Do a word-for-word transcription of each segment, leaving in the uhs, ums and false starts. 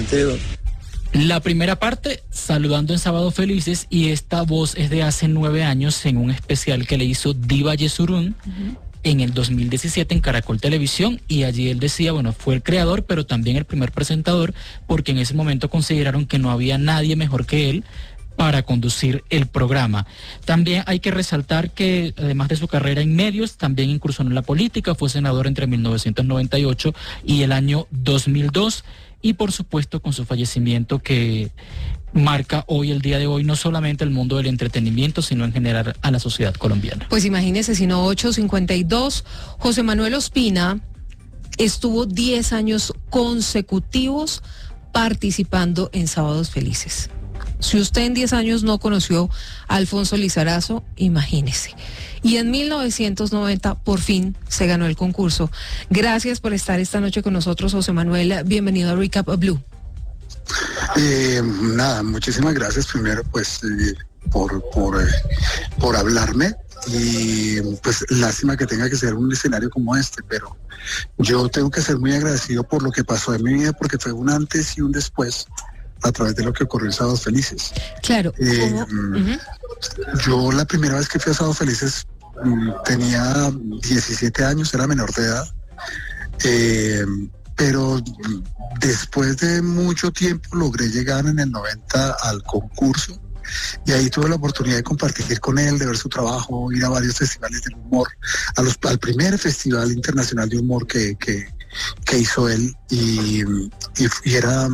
sentido. La primera parte, saludando en Sábados Felices, y esta voz es de hace nueve años en un especial que le hizo Diva Yesurún uh-huh. en el dos mil diecisiete en Caracol Televisión, y allí él decía, bueno, fue el creador, pero también el primer presentador, porque en ese momento consideraron que no había nadie mejor que él para conducir el programa. También hay que resaltar que, además de su carrera en medios, también incursionó en la política, fue senador entre mil novecientos noventa y ocho y el año dos mil dos, y por supuesto con su fallecimiento que marca hoy, el día de hoy, no solamente el mundo del entretenimiento, sino en general a la sociedad colombiana. Pues imagínese, sino ocho cincuenta y dos, José Manuel Ospina estuvo diez años consecutivos participando en Sábados Felices. Si usted en diez años no conoció a Alfonso Lizarazo, imagínese. Y en mil novecientos noventa, por fin, se ganó el concurso. Gracias por estar esta noche con nosotros, José Manuel. Bienvenido a Recap Blue. Eh, nada, muchísimas gracias primero, pues, eh, por, por, eh, por hablarme. Y pues lástima que tenga que ser un escenario como este, pero yo tengo que ser muy agradecido por lo que pasó en mi vida, porque fue un antes y un después a través de lo que ocurrió en Sábados Felices. Claro. Eh, uh-huh. Yo la primera vez que fui a Sábados Felices tenía diecisiete años, era menor de edad, eh, pero después de mucho tiempo logré llegar en el noventa al concurso, y ahí tuve la oportunidad de compartir con él, de ver su trabajo, ir a varios festivales del humor, a los, al primer festival internacional de humor que, que, que hizo él, y, y, y era...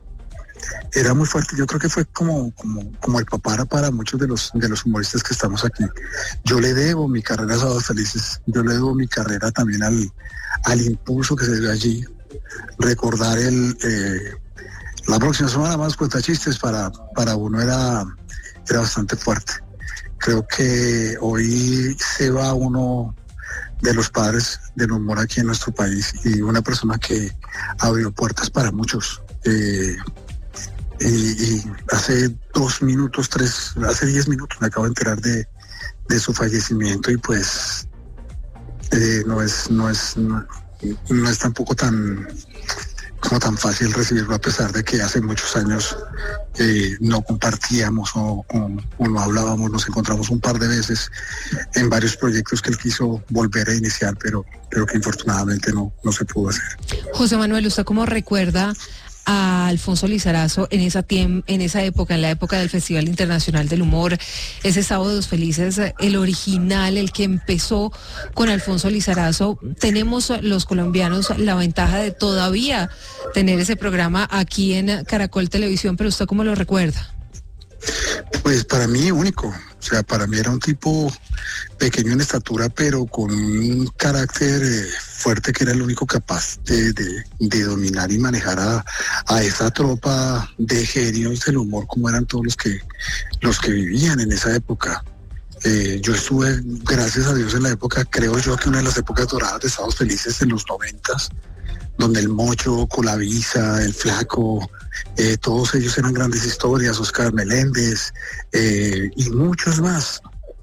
Era muy fuerte. Yo creo que fue como, como, como el papá para muchos de los, de los humoristas que estamos aquí. Yo le debo mi carrera a Sábados Felices, yo le debo mi carrera también al, al impulso que se dio allí. Recordar el eh, la próxima semana más cuenta chistes para, para uno era, era bastante fuerte. Creo que hoy se va uno de los padres del humor aquí en nuestro país, y una persona que abrió puertas para muchos. Eh, Y, y hace dos minutos, tres, hace diez minutos me acabo de enterar de, de su fallecimiento, y pues eh, no es, no es, no, no es tampoco tan como tan fácil recibirlo, a pesar de que hace muchos años eh, no compartíamos o, o, o no hablábamos. Nos encontramos un par de veces en varios proyectos que él quiso volver a iniciar, pero, pero que infortunadamente no, no se pudo hacer. José Manuel, ¿usted cómo recuerda a Alfonso Lizarazo en esa tiemp- en esa época, en la época del Festival Internacional del Humor, ese Sábados Felices, el original, el que empezó con Alfonso Lizarazo? Tenemos los colombianos la ventaja de todavía tener ese programa aquí en Caracol Televisión, pero ¿usted cómo lo recuerda? Pues para mí único, o sea, para mí era un tipo pequeño en estatura, pero con un carácter eh, fuerte, que era el único capaz de, de, de dominar y manejar a, a esa tropa de genios del humor, como eran todos los que, los que vivían en esa época. Eh, yo estuve, gracias a Dios, en la época, creo yo que una de las épocas doradas de Sábados Felices, en los noventas, donde el Mocho, Colavisa, el Flaco, eh, todos ellos eran grandes historias, Oscar Meléndez eh, y muchos más.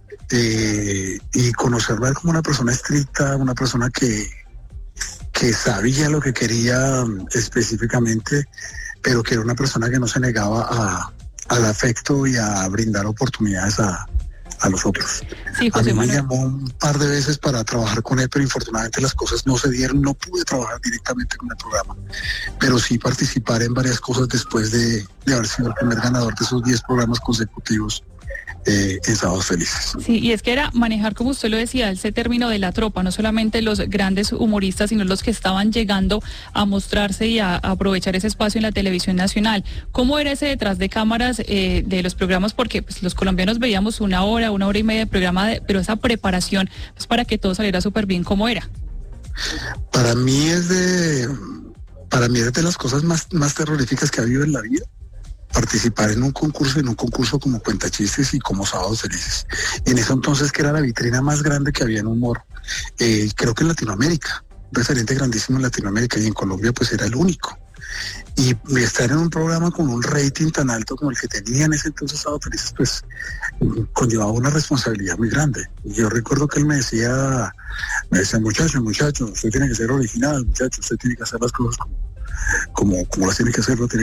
Eh, y conocerlo a él como una persona estricta, una persona que, que sabía lo que quería específicamente, pero que era una persona que no se negaba a, al afecto y a brindar oportunidades a, a los otros. Sí, José a mí Manuel. me llamó un par de veces para trabajar con él, pero infortunadamente las cosas no se dieron. No pude trabajar directamente con el programa, pero sí participar en varias cosas después de, de haber sido el primer ganador de esos diez programas consecutivos Eh, en Sábados Felices. Sí, y es que era manejar, como usted lo decía, ese término de la tropa, no solamente los grandes humoristas, sino los que estaban llegando a mostrarse y a, a aprovechar ese espacio en la televisión nacional. ¿Cómo era ese detrás de cámaras eh, de los programas? Porque pues, los colombianos veíamos una hora, una hora y media de programa, de, pero esa preparación pues, para que todo saliera súper bien, ¿cómo era? Para mí es de, para mí es de las cosas más, más terroríficas que ha habido en la vida. Participar en un concurso, en un concurso como Cuentachistes y como Sábados Felices. En ese entonces, que era la vitrina más grande que había en humor, eh, creo que en Latinoamérica, un referente grandísimo en Latinoamérica, y en Colombia pues era el único. Y estar en un programa con un rating tan alto como el que tenía en ese entonces Sábados Felices, pues conllevaba una responsabilidad muy grande. Yo recuerdo que él me decía, me decía, muchacho, muchacho, usted tiene que ser original, muchacho, usted tiene que hacer las cosas como, como, como las tiene que hacer, no tiene